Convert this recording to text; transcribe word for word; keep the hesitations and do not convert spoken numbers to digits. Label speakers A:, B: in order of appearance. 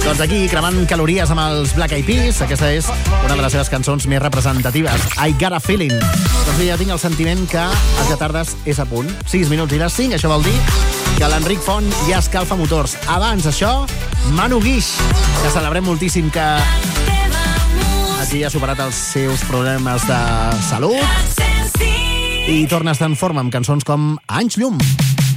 A: Doncs aquí, cremant calories amb els Black Eyed Peas. Aquesta és una de les seves cançons més representatives, I Got a Feeling. Doncs bé, ja tinc el sentiment que el que tardes és a punt. sis minuts i de cinc, això vol dir que l'Enric Font ja escalfa motors. Abans, això, Manu Guix, que celebrem moltíssim que aquí ha superat els seus problemes de salut i torna a estar en forma amb cançons com Anys Llum.